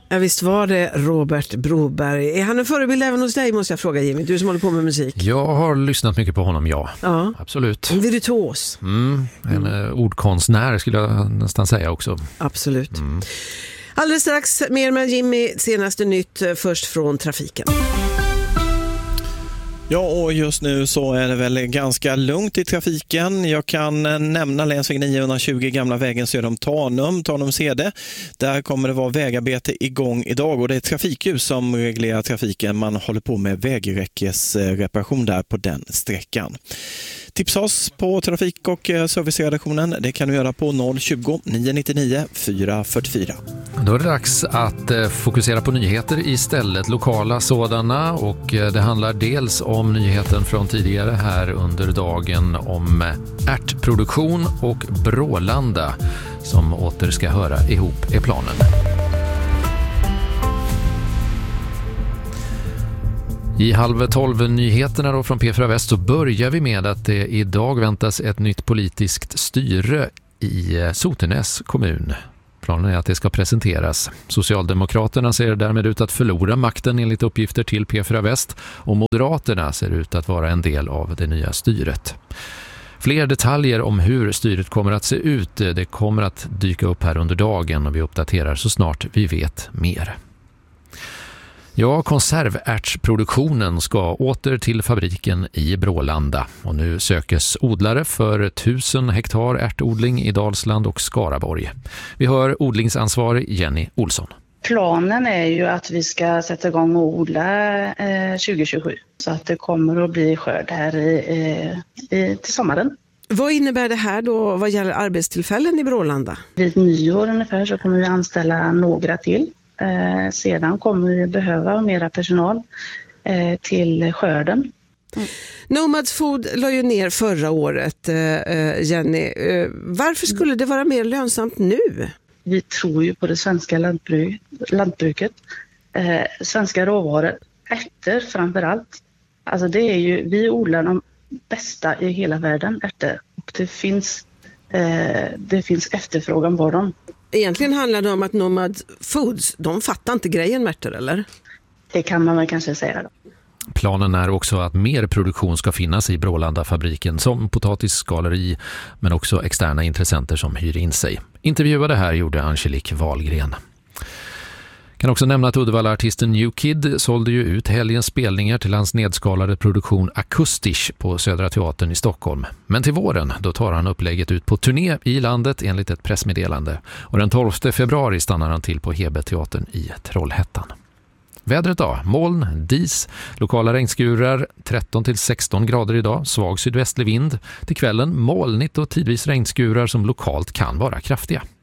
Ja, visst var det Robert Broberg. Är han en förebild även hos dig, måste jag fråga Jimmy, du som håller på med musik? Jag har lyssnat mycket på honom, ja. Absolut. En virtuos. En ordkonstnär skulle jag nästan säga också. Absolut. Alldeles strax mer med Jimmy, senaste nytt först från trafiken. Ja, och just nu så är det väl ganska lugnt i trafiken. Jag kan nämna länsväg 920 gamla vägen söder om Tanum-Sede. Där kommer det vara vägarbete igång idag och det är trafikljus som reglerar trafiken. Man håller på med vägräckesreparation där på den sträckan. Tipsa oss på trafik- och serviceredaktionen. Det kan du göra på 020-999 444. Då är det dags att fokusera på nyheter istället, lokala sådana, och det handlar dels om nyheten från tidigare här under dagen om ärtproduktion och Brålanda som åter ska höra ihop i planen. I 11:30-nyheterna då från P4 Väst så börjar vi med att det idag väntas ett nytt politiskt styre i Sotenäs kommun. Planen är att det ska presenteras. Socialdemokraterna ser därmed ut att förlora makten enligt uppgifter till P4 Väst och Moderaterna ser ut att vara en del av det nya styret. Fler detaljer om hur styret kommer att se ut, det kommer att dyka upp här under dagen och vi uppdaterar så snart vi vet mer. Ja, konservärtsproduktionen ska åter till fabriken i Brålanda och nu sökes odlare för 1000 hektar ärtodling i Dalsland och Skaraborg. Vi hör odlingsansvarig Jenny Olsson. Planen är ju att vi ska sätta igång och odla 2027 så att det kommer att bli skörd här till sommaren. Vad innebär det här då vad gäller arbetstillfällen i Brålanda? Vid nyår ungefär så kommer vi anställa några till. Sedan kommer vi behöva mera personal till skörden. Nomads Food la ju ner förra året, Jenny. Varför skulle det vara mer lönsamt nu? Vi tror ju på det svenska lantbruket. Svenska råvaror, ärtor framför allt. Alltså det är ju, vi odlar de bästa i hela världen, ärtor. Och det finns efterfrågan på dem. Egentligen handlar det om att Nomad Foods, de fattar inte grejen med ärtor, eller? Det kan man väl kanske säga då. Planen är också att mer produktion ska finnas i Brålanda-fabriken som potatisskaleri men också externa intressenter som hyr in sig. Intervjuade här gjorde Angelique Wahlgren. Kan också nämna att Uddevalla-artisten New Kid sålde ju ut helgens spelningar till hans nedskalade produktion Akustisch på Södra Teatern i Stockholm. Men till våren då tar han upplägget ut på turné i landet enligt ett pressmeddelande. Och den 12 februari stannar han till på Hebe-teatern i Trollhättan. Vädret då? Moln, dis, lokala regnskurar, 13-16 grader idag, svag sydvästlig vind. Till kvällen molnigt och tidvis regnskurar som lokalt kan vara kraftiga.